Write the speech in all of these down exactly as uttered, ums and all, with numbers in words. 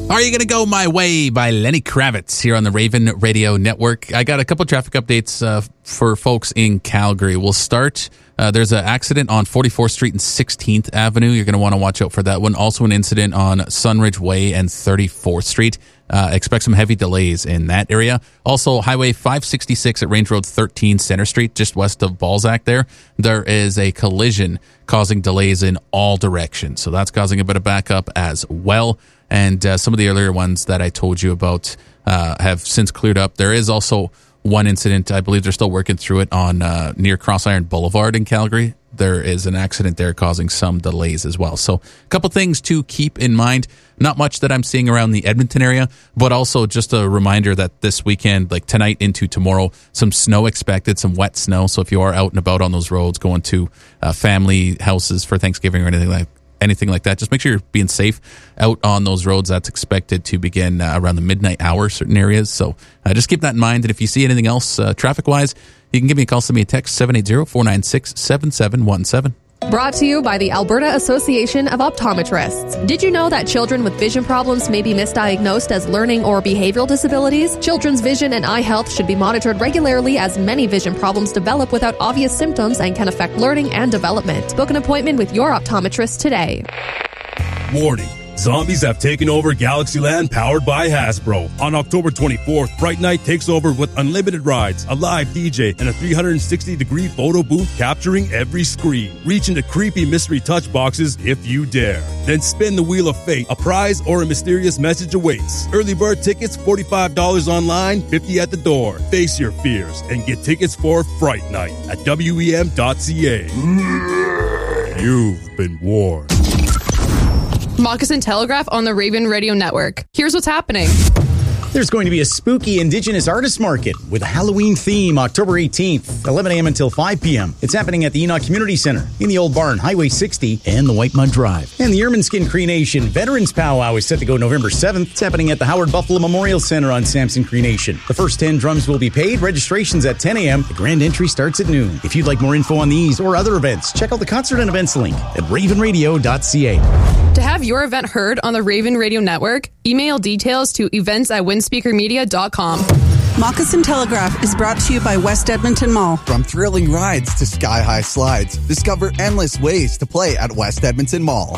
Are You Gonna Go My Way by Lenny Kravitz here on the Raven Radio Network. I got a couple traffic updates uh, for folks in Calgary. We'll start. Uh, there's an accident on forty-fourth Street and sixteenth Avenue. You're going to want to watch out for that one. Also an incident on Sunridge Way and thirty-fourth Street. Uh, expect some heavy delays in that area. Also, Highway five sixty-six at Range Road thirteen Center Street, just west of Balzac there. There is a collision causing delays in all directions. So that's causing a bit of backup as well. And uh, some of the earlier ones that I told you about uh, have since cleared up. There is also one incident, I believe they're still working through it, on uh, near Cross Iron Boulevard in Calgary. There is an accident there causing some delays as well. So a couple things to keep in mind. Not much that I'm seeing around the Edmonton area, but also just a reminder that this weekend, like tonight into tomorrow, some snow expected, some wet snow. So if you are out and about on those roads, going to uh, family houses for Thanksgiving or anything like anything like that, just make sure you're being safe out on those roads. That's expected to begin uh, around the midnight hour, certain areas. So uh, just keep that in mind. And if you see anything else uh, traffic-wise, you can give me a call, send me a text, seven eight zero, four nine six, seven seven one seven. Brought to you by the Alberta Association of Optometrists. Did you know that children with vision problems may be misdiagnosed as learning or behavioral disabilities? Children's vision and eye health should be monitored regularly, as many vision problems develop without obvious symptoms and can affect learning and development. Book an appointment with your optometrist today. Warning. Zombies have taken over Galaxyland, powered by Hasbro. On October twenty-fourth, Fright Night takes over with unlimited rides, a live D J, and a three hundred sixty degree photo booth capturing every screen. Reach into creepy mystery touch boxes if you dare. Then spin the wheel of fate. A prize or a mysterious message awaits. Early bird tickets, forty-five dollars online, fifty dollars at the door. Face your fears and get tickets for Fright Night at W E M dot C A. You've been warned. Moccasin Telegraph on the Raven Radio Network. Here's what's happening. There's going to be a spooky Indigenous artist market with a Halloween theme October eighteenth, eleven a.m. until five p.m. It's happening at the Enoch Community Center in the Old Barn, Highway sixty, and the White Mud Drive. And the Ermineskin Cree Nation Veterans Powwow is set to go November seventh. It's happening at the Howard Buffalo Memorial Center on Samson Cree Nation. The first ten drums will be paid. Registration's at ten a.m. The grand entry starts at noon. If you'd like more info on these or other events, check out the concert and events link at raven radio dot c a. To have your event heard on the Raven Radio Network, email details to events at windspeaker media dot com. Moccasin Telegraph is brought to you by West Edmonton Mall. From thrilling rides to sky-high slides, discover endless ways to play at West Edmonton Mall.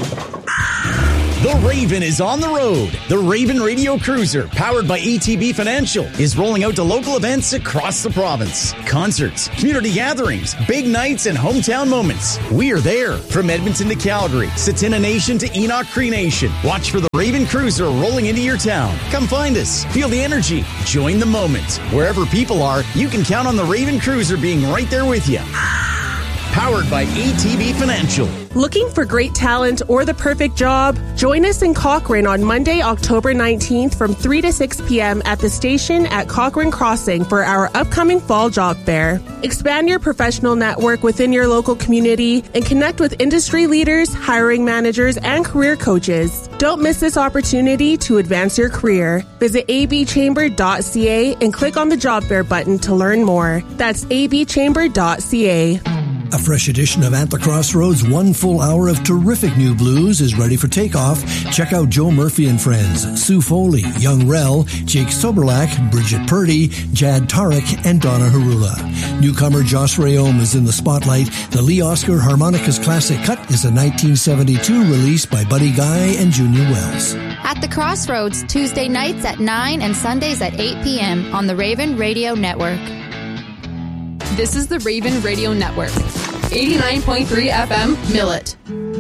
The Raven is on the road. The Raven Radio Cruiser, powered by A T B Financial, is rolling out to local events across the province. Concerts, community gatherings, big nights, and hometown moments. We are there. From Edmonton to Calgary, Tsuut'ina Nation to Enoch Cree Nation. Watch for the Raven Cruiser rolling into your town. Come find us. Feel the energy. Join the moment. Wherever people are, you can count on the Raven Cruiser being right there with you. Powered by A T B Financial. Looking for great talent or the perfect job? Join us in Cochrane on Monday, October nineteenth from three to six p.m. at the station at Cochrane Crossing for our upcoming fall job fair. Expand your professional network within your local community and connect with industry leaders, hiring managers, and career coaches. Don't miss this opportunity to advance your career. Visit a b chamber dot c a and click on the job fair button to learn more. That's a b chamber dot c a. A fresh edition of At the Crossroads, one full hour of terrific new blues is ready for takeoff. Check out Joe Murphy and Friends, Sue Foley, Young Rel, Jake Soberlak, Bridget Purdy, Jad Tarek, and Donna Harula. Newcomer Josh Rayom is in the spotlight. The Lee Oscar Harmonicas Classic Cut is a nineteen seventy-two release by Buddy Guy and Junior Wells. At the Crossroads, Tuesday nights at nine and Sundays at eight p.m. on the Raven Radio Network. This is the Raven Radio Network. eighty-nine point three F M, Millet.